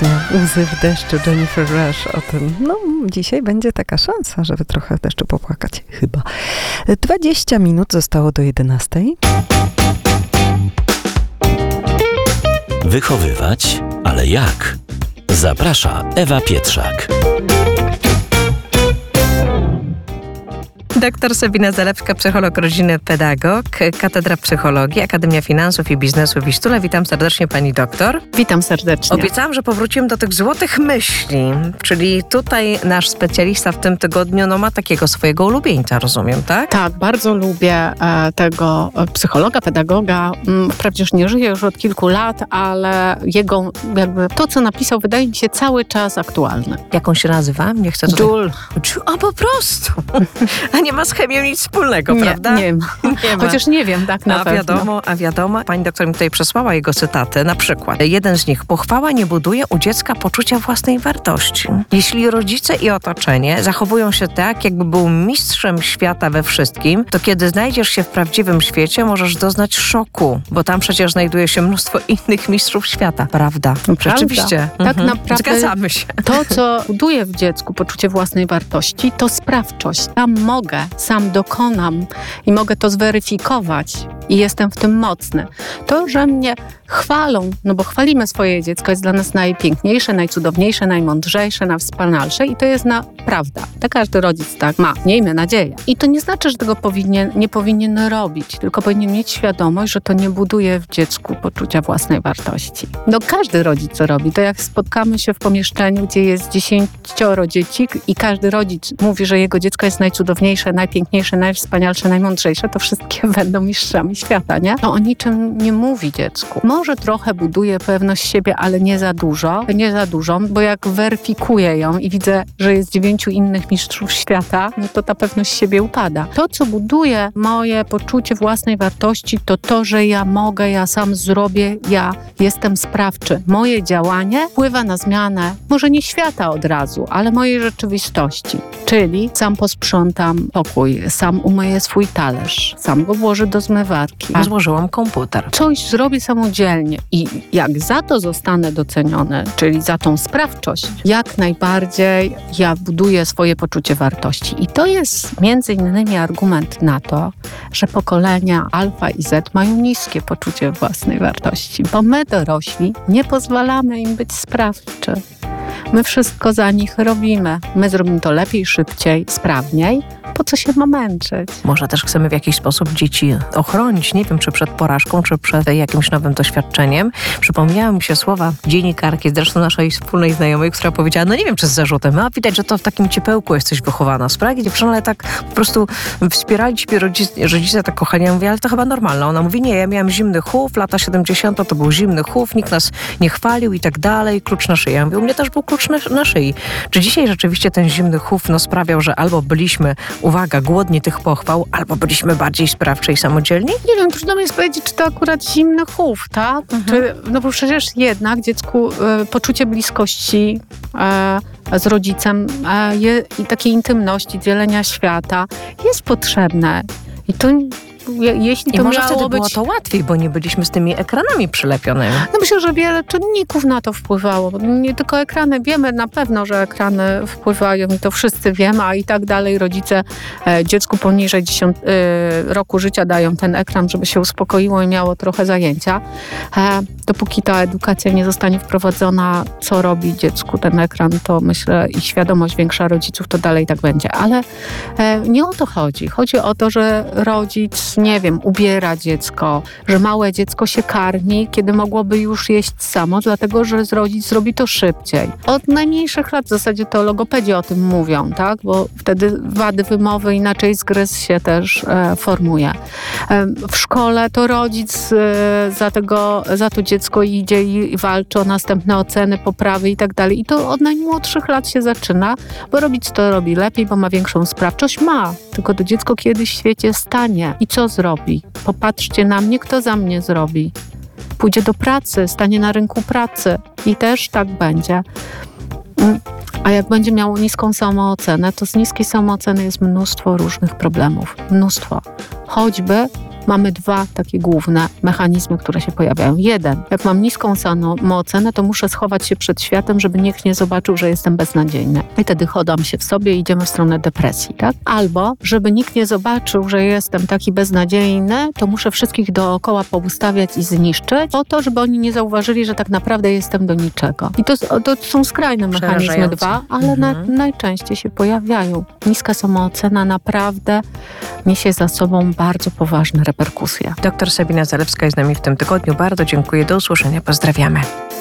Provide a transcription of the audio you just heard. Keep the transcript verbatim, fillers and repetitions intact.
właśnie Łzy w deszczu, Jennifer Rush o tym. No, dzisiaj będzie taka szansa, żeby trochę w deszczu popłakać, chyba. dwadzieścia minut zostało do jedenastej. Wychowywać, ale jak? Zaprasza Ewa Pietrzak. Doktor Sabina Zalewska, psycholog rodziny, pedagog, Katedra Psychologii, Akademia Finansów i Biznesu w Wistule. Witam serdecznie pani doktor. Witam serdecznie. Obiecałam, że powrócimy do tych złotych myśli, czyli tutaj nasz specjalista w tym tygodniu no, ma takiego swojego ulubieńca, rozumiem, tak? Tak, bardzo lubię e, tego psychologa, pedagoga. Wprawdzie już nie żyje już od kilku lat, ale jego jakby to, co napisał, wydaje mi się cały czas aktualne. Jak on się nazywa? Nie chcę tutaj... Joule. A po prostu. A nie ma z chemią nic wspólnego, nie, prawda? Nie ma. Nie ma. Chociaż nie wiem, tak na a pewno. Wiadomo, a wiadomo, pani doktor mi tutaj przesłała jego cytaty. Na przykład, jeden z nich. Pochwała nie buduje u dziecka poczucia własnej wartości. Jeśli rodzice i otoczenie zachowują się tak, jakby był mistrzem świata we wszystkim, to kiedy znajdziesz się w prawdziwym świecie, możesz doznać szoku, bo tam przecież znajduje się mnóstwo innych mistrzów świata, prawda? Prawda. Rzeczywiście. Tak mhm. naprawdę Zgadzamy się. To, co buduje w dziecku poczucie własnej wartości, to sprawczość. Tam mogę, sam dokonam i mogę to zweryfikować i jestem w tym mocny. To, że mnie chwalą, no bo chwalimy swoje dziecko, jest dla nas najpiękniejsze, najcudowniejsze, najmądrzejsze, najwspanialsze i to jest na prawda. To każdy rodzic tak ma, miejmy nadzieję. I to nie znaczy, że tego powinien, nie powinien robić, tylko powinien mieć świadomość, że to nie buduje w dziecku poczucia własnej wartości. No każdy rodzic to robi. To jak spotkamy się w pomieszczeniu, gdzie jest dziesięcioro dzieci i każdy rodzic mówi, że jego dziecko jest najcudowniejsze, najpiękniejsze, najwspanialsze, najmądrzejsze, to wszystkie będą mistrzami świata, nie? To o niczym nie mówi dziecku. Może trochę buduje pewność siebie, ale nie za dużo, nie za dużą, bo jak weryfikuję ją i widzę, że jest dziewięciu innych mistrzów świata, no to ta pewność siebie upada. To, co buduje moje poczucie własnej wartości, to to, że ja mogę, ja sam zrobię, ja jestem sprawczy. Moje działanie wpływa na zmianę, może nie świata od razu, ale mojej rzeczywistości. Czyli sam posprzątam pokój, sam umyję swój talerz, sam go włożę do zmywarki. A złożyłam komputer. Coś zrobię samodzielnie i jak za to zostanę doceniony, czyli za tą sprawczość, jak najbardziej ja buduję swoje poczucie wartości. I to jest między innymi argument na to, że pokolenia Alfa i Z mają niskie poczucie własnej wartości, bo my dorośli nie pozwalamy im być sprawczy. My wszystko za nich robimy. My zrobimy to lepiej, szybciej, sprawniej. Po co się ma męczyć? Może też chcemy w jakiś sposób dzieci ochronić, nie wiem, czy przed porażką, czy przed jakimś nowym doświadczeniem. Przypomniały mi się słowa dziennikarki, zresztą naszej wspólnej znajomej, która powiedziała, no nie wiem, czy z zarzutem, a widać, że to w takim ciepełku jesteś wychowana. Sprawie dziewczyna, ale tak po prostu wspierali ciebie rodzice, rodzice tak kochani. Ja mówię, ale to chyba normalne. Ona mówi, nie, ja miałam zimny chów, lata siedemdziesiąte to był zimny chów, nikt nas nie chwalił i tak dalej, klucz na szyi. Ja mówię, u mnie też był klucz na, na szyi. Czy dzisiaj rzeczywiście ten zimny chów no, sprawiał, że albo byliśmy uwaga, głodni tych pochwał, albo byliśmy bardziej sprawczy i samodzielni? Nie wiem, trudno mi jest powiedzieć, czy to akurat zimny chów, tak? Mhm. Czy, no bo przecież jednak dziecku e, poczucie bliskości e, z rodzicem e, je, i takiej intymności, dzielenia świata jest potrzebne. I to Je, jeśli to I może miało wtedy być... było to łatwiej, bo nie byliśmy z tymi ekranami przylepionymi. No myślę, że wiele czynników na to wpływało. Nie tylko ekrany. Wiemy na pewno, że ekrany wpływają i to wszyscy wiemy, a i tak dalej rodzice e, dziecku poniżej dziesiąt, e, roku życia dają ten ekran, żeby się uspokoiło i miało trochę zajęcia. E, dopóki ta edukacja nie zostanie wprowadzona, co robi dziecku ten ekran, to myślę i świadomość większa rodziców, to dalej tak będzie. Ale e, nie o to chodzi. Chodzi o to, że rodzic nie wiem, ubiera dziecko, że małe dziecko się karmi, kiedy mogłoby już jeść samo, dlatego że rodzic zrobi to szybciej. Od najmniejszych lat w zasadzie to logopedzi o tym mówią, tak? Bo wtedy wady wymowy inaczej zgryz się też e, formuje. E, w szkole to rodzic e, za, tego, za to dziecko idzie i, i walczy o następne oceny, poprawy i tak dalej. I to od najmłodszych lat się zaczyna, bo rodzic to robi lepiej, bo ma większą sprawczość. Ma, tylko to dziecko kiedyś w świecie stanie. I co zrobi? Popatrzcie na mnie, kto za mnie zrobi. Pójdzie do pracy, stanie na rynku pracy i też tak będzie. A jak będzie miało niską samoocenę, to z niskiej samooceny jest mnóstwo różnych problemów. Mnóstwo. Choćby mamy dwa takie główne mechanizmy, które się pojawiają. Jeden, jak mam niską samoocenę, to muszę schować się przed światem, żeby nikt nie zobaczył, że jestem beznadziejny. I wtedy chodam się w sobie i idziemy w stronę depresji, tak? Albo, żeby nikt nie zobaczył, że jestem taki beznadziejny, to muszę wszystkich dookoła poustawiać i zniszczyć, po to, żeby oni nie zauważyli, że tak naprawdę jestem do niczego. I to, to są skrajne mechanizmy dwa, ale mhm. na, najczęściej się pojawiają. Niska samoocena naprawdę niesie za sobą bardzo poważne reperkusje. Doktor Sabina Zalewska jest z nami w tym tygodniu. Bardzo dziękuję. Do usłyszenia. Pozdrawiamy.